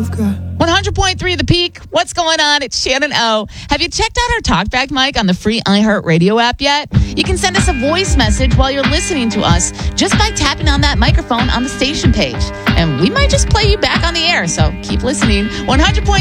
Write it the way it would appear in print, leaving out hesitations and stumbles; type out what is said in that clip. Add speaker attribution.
Speaker 1: I've got.
Speaker 2: 100.3 The Peak. What's going on? It's Shannon O. Have you checked out our TalkBack mic on the free iHeartRadio app yet? You can send us a voice message while you're listening to us just by tapping on that microphone on the station page. And we might just play you back on the air, so keep listening. 100.3